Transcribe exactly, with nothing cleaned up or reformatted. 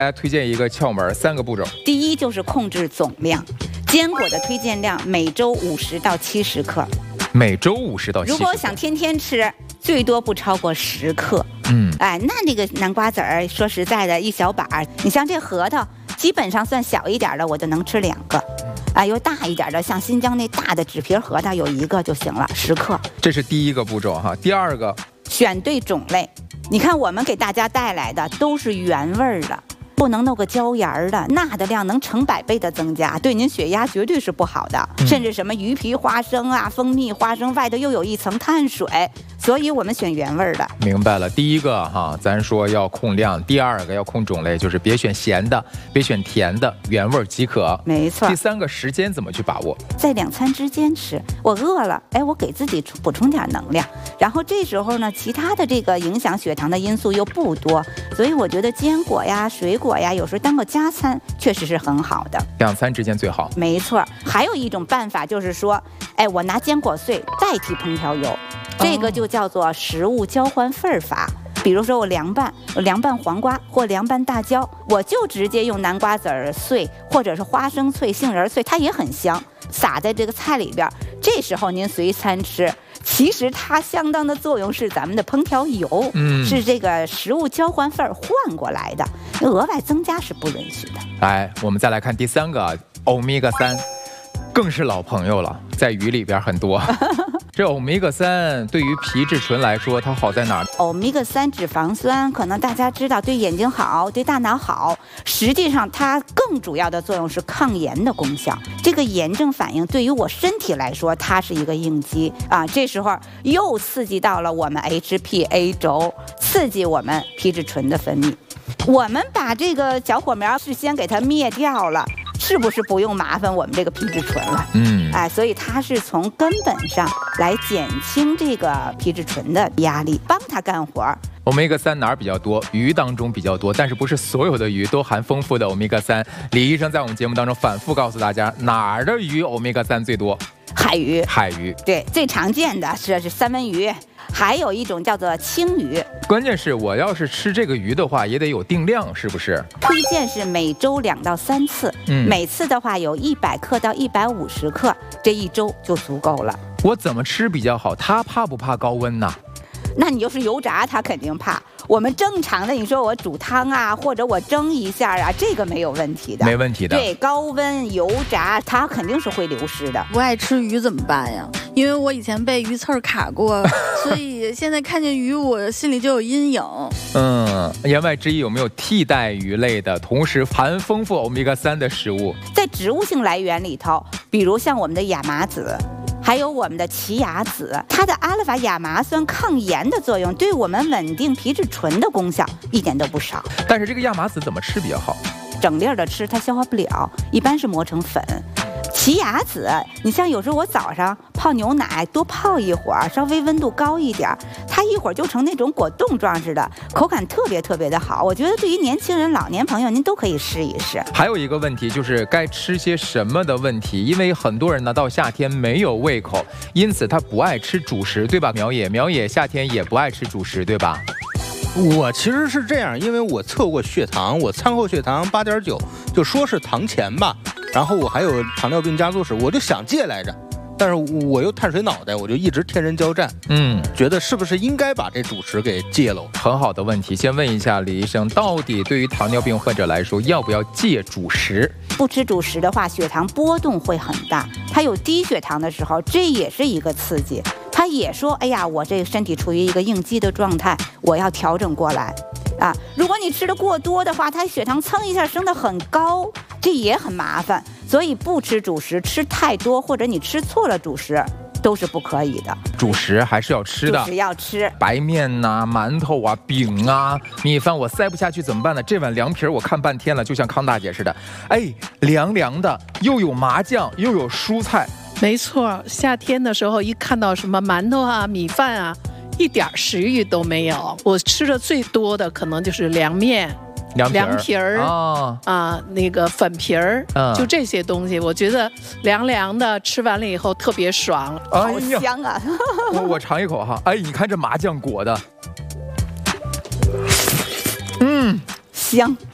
大家推荐一个窍门，三个步骤。 第一就是控制总量，坚果的推荐量每周五十到七十克。 每周五十到七十。 如果想天天吃，最多不超过十克。 嗯， 哎，那那个南瓜籽儿，说实在的，一小把儿，你像这核桃，基本上算小一点的，我就能吃两个。啊，有大一点的，像新疆那大的纸皮核桃，有一个就行了，十克。 这是第一个步骤哈。第二个， 选对种类。你看，我们给大家带来的都是原味儿的。不能弄个椒盐儿的，钠的量能成百倍的增加，对您血压绝对是不好的。嗯、甚至什么鱼皮花生啊、蜂蜜花生外头又有一层碳水，所以我们选原味的。 明白了，第一个哈，咱说要控量；第二个要控种类，就是别选咸的，别选甜的，原味即可。 没错。 第三个时间怎么去把握？ 在两餐之间吃，我饿了，哎，我给自己补充点能量。然后这时候呢，其他的这个影响血糖的因素又不多，所以我觉得坚果呀、水果呀，有时候当个加餐确实是很好的。 两餐之间最好。 没错。还有一种办法就是说，哎，我拿坚果碎代替烹调油，这个就叫做食物交换份儿法。比如说我凉拌，我凉拌黄瓜或凉拌大椒，我就直接用南瓜籽儿碎或者是花生脆、杏仁脆，它也很香，撒在这个菜里边。这时候您随餐吃，其实它相当的作用是咱们的烹调油，嗯，是这个食物交换份儿换过来的，额外增加是不允许的。 来，我们再来看第三个欧米伽三，更是老朋友了，在鱼里边很多。这欧米伽三对于皮质醇来说，它好在哪儿？ 欧米伽三脂肪酸可能大家知道对眼睛好，对大脑好，实际上它更主要的作用是抗炎的功效。这个炎症反应对于我身体来说，它是一个应激啊。这时候又刺激到了我们 H P A 轴，刺激我们皮质醇的分泌。我们把这个小火苗事先给它灭掉了，是不是不用麻烦我们这个皮质醇了？嗯，哎，所以它是从根本上来减轻这个皮质醇的压力，帮它干活。 欧米伽三哪儿比较多？鱼当中比较多，但是不是所有的鱼都含丰富的欧米伽三。李医生在我们节目当中反复告诉大家，哪儿的鱼欧米伽三最多？ 海鱼。 海鱼。 对，最常见的是是三文鱼，还有一种叫做青鱼。 关键是我要是吃这个鱼的话，也得有定量，是不是？ 推荐是每周两到三次，嗯，每次的话有一百克到一百五十克，这一周就足够了。 我怎么吃比较好？它怕不怕高温呢？ 那你就是油炸，它肯定怕。我们正常的，你说我煮汤啊，或者我蒸一下啊，这个没有问题的， 没问题的。 对，高温油炸，它肯定是会流失的。 不爱吃鱼怎么办呀？因为我以前被鱼刺儿卡过，所以现在看见鱼，我心里就有阴影。 嗯，言外之意有没有替代鱼类的，同时含丰富欧米伽三的食物？ 在植物性来源里头，比如像我们的亚麻籽。还有我们的奇亚籽，它的阿尔法亚麻酸抗炎的作用，对我们稳定皮质醇的功效一点都不少。 但是这个亚麻籽怎么吃比较好？ 整粒的吃它消化不了，一般是磨成粉。奇亚籽，你像有时候我早上泡牛奶，多泡一会儿，稍微温度高一点，它一会儿就成那种果冻状似的，口感特别特别的好。我觉得对于年轻人、老年朋友，您都可以试一试。 还有一个问题就是该吃些什么的问题，因为很多人呢到夏天没有胃口，因此他不爱吃主食，对吧？苗野，苗野夏天也不爱吃主食，对吧？ 我其实是这样，因为我测过血糖，我餐后血糖八点九，就说是糖前吧。然后我还有糖尿病加速史，我就想戒来着，但是我又碳水脑袋，我就一直天人交战。嗯，觉得是不是应该把这主食给戒了？ 很好的问题，先问一下李医生，到底对于糖尿病患者来说，要不要戒主食？ 不吃主食的话，血糖波动会很大，他有低血糖的时候，这也是一个刺激。他也说，哎呀，我这个身体处于一个应激的状态，我要调整过来。啊，如果你吃的过多的话，它血糖蹭一下升得很高，这也很麻烦。所以不吃主食，吃太多或者你吃错了主食，都是不可以的。 主食还是要吃的， 主食要吃。 白面呐、啊、馒头啊、饼啊、米饭，我塞不下去怎么办呢？这碗凉皮我看半天了，就像康大姐似的，哎，凉凉的，又有麻酱，又有蔬菜。 没错，夏天的时候一看到什么馒头啊、米饭啊，一点食欲都没有。我吃的最多的可能就是凉面、 凉凉皮儿啊、 哦呃、那个粉皮儿、嗯，就这些东西，我觉得凉凉的，吃完了以后特别爽， 好香啊！ 我我尝一口哈，哎，你看这麻酱裹的，嗯， 香。